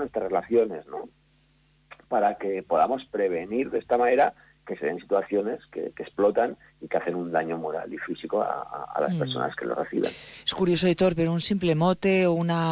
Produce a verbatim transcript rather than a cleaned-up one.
nuestras relaciones, ¿no? Para que podamos prevenir de esta manera que se den situaciones que, que explotan y que hacen un daño moral y físico a, a, a las Mm. personas que lo reciben. Es curioso, Aitor, pero un simple mote o una